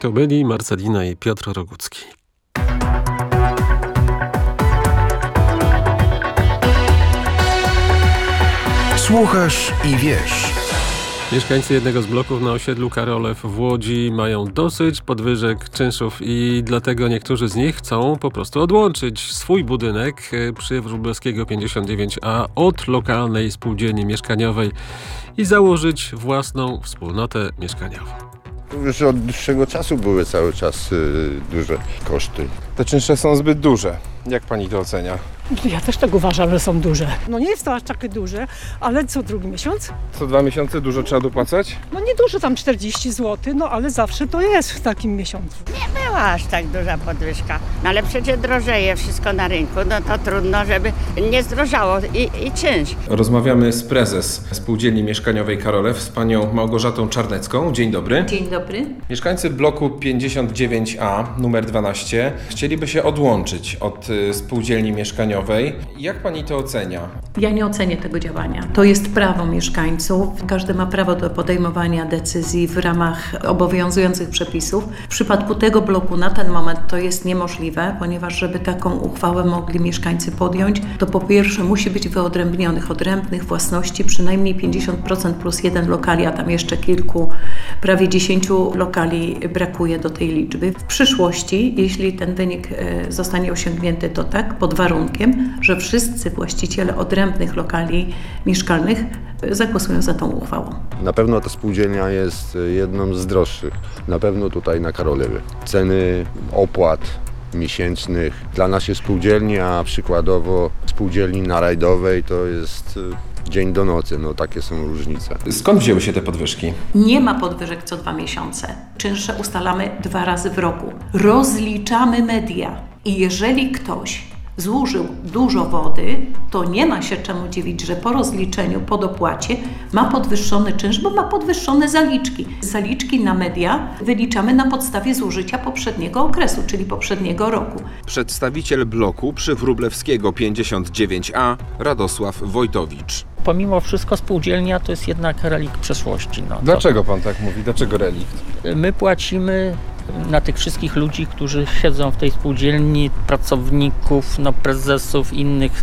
To byli Marcelina i Piotr Rogucki. Słuchasz i wiesz. Mieszkańcy jednego z bloków na osiedlu Karolew w Łodzi mają dosyć podwyżek czynszów i dlatego niektórzy z nich chcą po prostu odłączyć swój budynek przy Wróblewskiego 59A od lokalnej spółdzielni mieszkaniowej i założyć własną wspólnotę mieszkaniową. Już od dłuższego czasu były cały czas duże koszty. Te czynsze są zbyt duże. Jak pani to ocenia? Ja też tak uważam, że są duże. No nie jest to aż takie duże, ale co drugi miesiąc? Co 2 miesiące dużo trzeba dopłacać? No nie dużo, tam 40 zł, no ale zawsze to jest w takim miesiącu. Nie była aż tak duża podwyżka, no ale przecież drożeje wszystko na rynku, no to trudno, żeby nie zdrożało i czynsz. Rozmawiamy z prezes Spółdzielni Mieszkaniowej Karolew, z panią Małgorzatą Czarnecką. Dzień dobry. Dzień dobry. Mieszkańcy bloku 59A numer 12 chcieliby się odłączyć od spółdzielni mieszkaniowej. Jak pani to ocenia? Ja nie ocenię tego działania. To jest prawo mieszkańców. Każdy ma prawo do podejmowania decyzji w ramach obowiązujących przepisów. W przypadku tego bloku na ten moment to jest niemożliwe, ponieważ żeby taką uchwałę mogli mieszkańcy podjąć, to po pierwsze musi być wyodrębnionych odrębnych własności przynajmniej 50% plus jeden lokali, a tam jeszcze prawie 10 lokali brakuje do tej liczby. W przyszłości, jeśli ten wynik zostanie osiągnięty, to tak, pod warunkiem, że wszyscy właściciele odrębnych lokali mieszkalnych zagłosują za tą uchwałą. Na pewno ta spółdzielnia jest jedną z droższych. Na pewno tutaj na Karolewie. Ceny opłat miesięcznych dla naszej spółdzielni, a przykładowo spółdzielni na Rajdowej to jest dzień do nocy, no takie są różnice. Skąd wzięły się te podwyżki? Nie ma podwyżek co 2 miesiące. Czynsze ustalamy 2 razy w roku. Rozliczamy media i jeżeli ktoś zużył dużo wody, to nie ma się czemu dziwić, że po rozliczeniu, po dopłacie ma podwyższony czynsz, bo ma podwyższone zaliczki. Zaliczki na media wyliczamy na podstawie zużycia poprzedniego okresu, czyli poprzedniego roku. Przedstawiciel bloku przy Wróblewskiego 59A Radosław Wojtowicz. Pomimo wszystko spółdzielnia to jest jednak relikt przeszłości. No, Dlaczego pan tak mówi? Dlaczego relikt? My płacimy na tych wszystkich ludzi, którzy siedzą w tej spółdzielni, pracowników, no, prezesów, innych,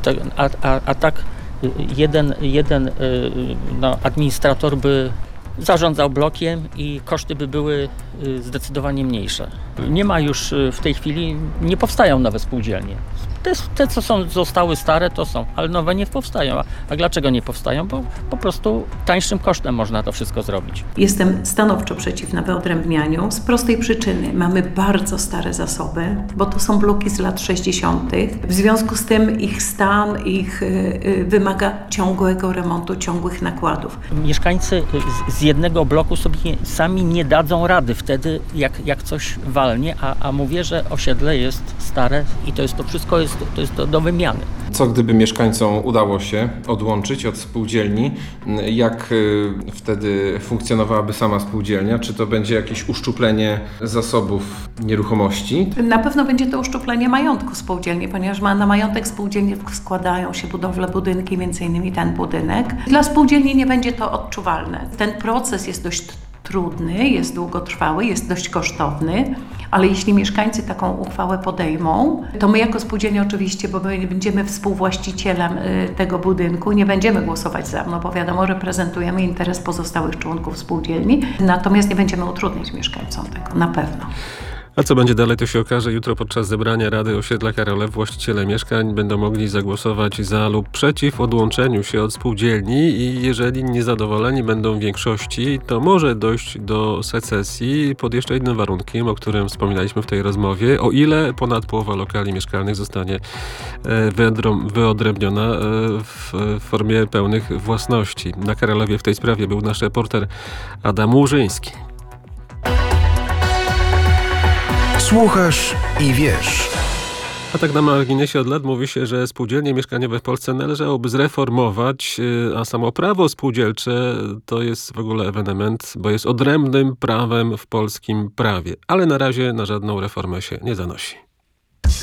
a tak jeden administrator by zarządzał blokiem i koszty by były zdecydowanie mniejsze. Nie ma już w tej chwili, nie powstają nowe spółdzielnie. Te co zostały stare, to są, ale nowe nie powstają. A dlaczego nie powstają? Bo po prostu tańszym kosztem można to wszystko zrobić. Jestem stanowczo przeciwna wyodrębnianiu z prostej przyczyny. Mamy bardzo stare zasoby, bo to są bloki z lat 60. W związku z tym ich stan wymaga ciągłego remontu, ciągłych nakładów. Mieszkańcy z jednego bloku sobie sami nie dadzą rady wtedy, jak coś walnie, a mówię, że osiedle jest stare i to wszystko jest do wymiany. Co gdyby mieszkańcom udało się odłączyć od spółdzielni? Jak wtedy funkcjonowałaby sama spółdzielnia? Czy to będzie jakieś uszczuplenie zasobów nieruchomości? Na pewno będzie to uszczuplenie majątku spółdzielni, ponieważ na majątek spółdzielni składają się budowle, budynki, między innymi ten budynek. Dla spółdzielni nie będzie to odczuwalne. Ten proces jest dość trudny, jest długotrwały, jest dość kosztowny, ale jeśli mieszkańcy taką uchwałę podejmą, to my jako spółdzielnia oczywiście, bo my będziemy współwłaścicielem tego budynku, nie będziemy głosować za, no bo wiadomo, reprezentujemy interes pozostałych członków spółdzielni, natomiast nie będziemy utrudniać mieszkańcom tego, na pewno. A co będzie dalej, to się okaże jutro podczas zebrania Rady Osiedla Karolew. Właściciele mieszkań będą mogli zagłosować za lub przeciw odłączeniu się od spółdzielni i jeżeli niezadowoleni będą w większości, to może dojść do secesji pod jeszcze innym warunkiem, o którym wspominaliśmy w tej rozmowie, o ile ponad połowa lokali mieszkalnych zostanie wyodrębniona w formie pełnych własności. Na Karolewie w tej sprawie był nasz reporter Adam Łużyński. Słuchasz i wiesz. A tak na marginesie od lat mówi się, że spółdzielnie mieszkaniowe w Polsce należałoby zreformować, a samo prawo spółdzielcze to jest w ogóle ewenement, bo jest odrębnym prawem w polskim prawie. Ale na razie na żadną reformę się nie zanosi.